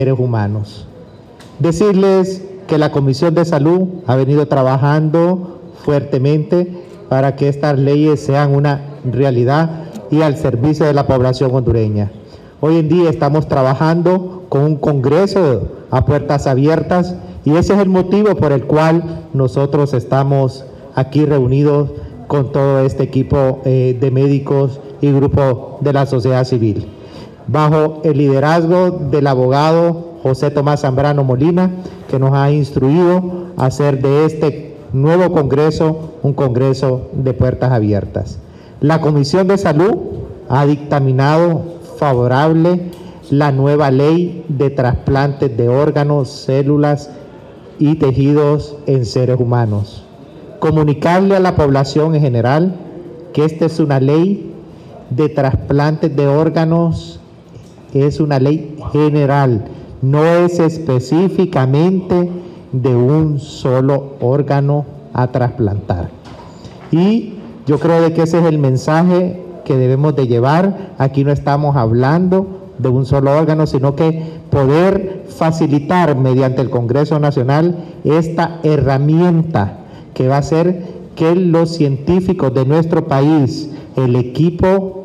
seres humanos. Decirles que la Comisión de Salud ha venido trabajando fuertemente para que estas leyes sean una realidad y al servicio de la población hondureña. Hoy en día estamos trabajando con un congreso a puertas abiertas y ese es el motivo por el cual nosotros estamos aquí reunidos con todo este equipo de médicos y grupo de la sociedad civil. Bajo el liderazgo del abogado José Tomás Zambrano Molina, que nos ha instruido a hacer de este nuevo congreso un congreso de puertas abiertas. La Comisión de Salud ha dictaminado favorable la nueva ley de trasplantes de órganos, células y tejidos en seres humanos. Comunicarle a la población en general que esta es una ley de trasplantes de órganos, es una ley general, no es específicamente de un solo órgano a trasplantar. Y yo creo de que ese es el mensaje que debemos de llevar. Aquí no estamos hablando de un solo órgano, sino que poder facilitar mediante el Congreso Nacional esta herramienta que va a hacer que los científicos de nuestro país, el equipo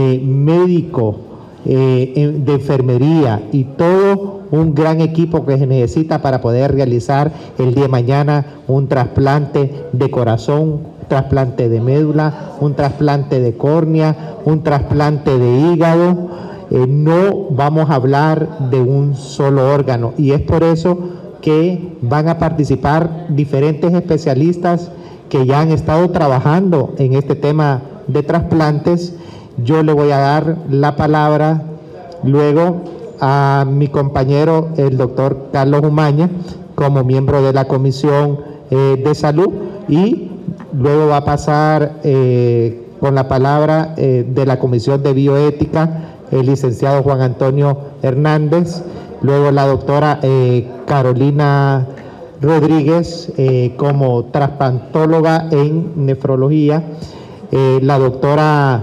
médico, de enfermería y todo un gran equipo que se necesita para poder realizar el día de mañana un trasplante de corazón, un trasplante de médula, un trasplante de córnea, un trasplante de hígado. No vamos a hablar de un solo órgano y es por eso que van a participar diferentes especialistas que ya han estado trabajando en este tema de trasplantes. Yo le voy a dar la palabra luego a mi compañero, el doctor Carlos Umaña, como miembro de la Comisión de Salud, y luego va a pasar con la palabra de la Comisión de Bioética, el licenciado Juan Antonio Hernández, luego la doctora Carolina Rodríguez como trasplantóloga en nefrología, la doctora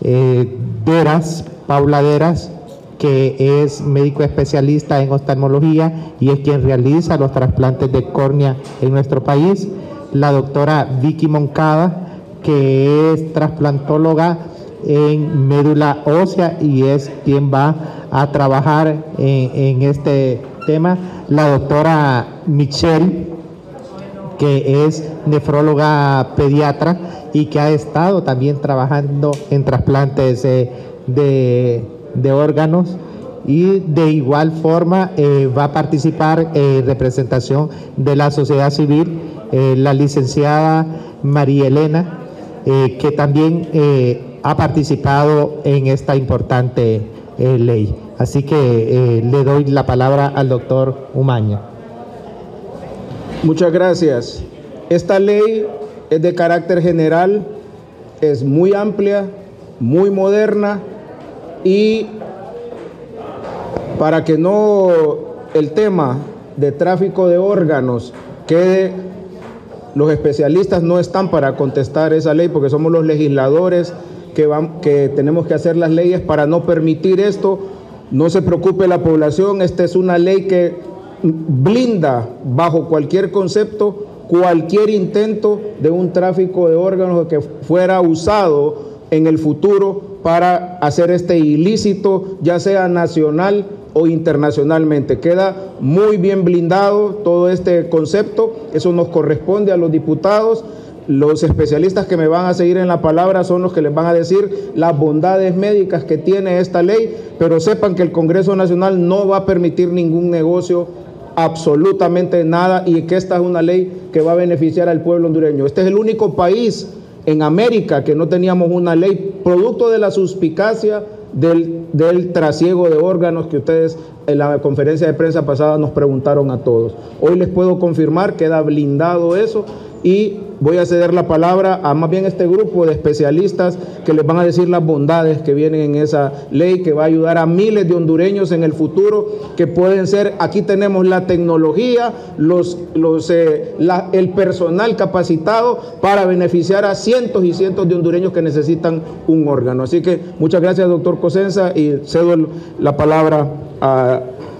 Paula Deras, que es médico especialista en oftalmología y es quien realiza los trasplantes de córnea en nuestro país, la doctora Vicky Moncada, que es trasplantóloga en médula ósea y es quien va a trabajar en este tema, la doctora Michelle, que es nefróloga pediatra y que ha estado también trabajando en trasplantes de órganos, y de igual forma va a participar en representación de la sociedad civil la licenciada María Elena, que también ha participado en esta importante ley. Así que le doy la palabra al doctor Umaña. Muchas gracias. Esta ley es de carácter general, es muy amplia, muy moderna, y para que no el tema de tráfico de órganos quede, los especialistas no están para contestar esa ley porque somos los legisladores que tenemos que hacer las leyes para no permitir esto. No se preocupe la población, esta es una ley que blinda bajo cualquier concepto cualquier intento de un tráfico de órganos que fuera usado en el futuro para hacer este ilícito, ya sea nacional o internacionalmente. Queda muy bien blindado todo este concepto, eso nos corresponde a los diputados. Los especialistas que me van a seguir en la palabra son los que les van a decir las bondades médicas que tiene esta ley, pero sepan que el Congreso Nacional no va a permitir ningún negocio, absolutamente nada, y que esta es una ley que va a beneficiar al pueblo hondureño. Este es el único país en América que no teníamos una ley, producto de la suspicacia del trasiego de órganos que ustedes en la conferencia de prensa pasada nos preguntaron a todos. Hoy les puedo confirmar, queda blindado eso, y voy a ceder la palabra a más bien este grupo de especialistas que les van a decir las bondades que vienen en esa ley, que va a ayudar a miles de hondureños en el futuro, que pueden ser, aquí tenemos la tecnología, el personal capacitado para beneficiar a cientos y cientos de hondureños que necesitan un órgano. Así que muchas gracias, doctor Cosenza, y cedo la palabra a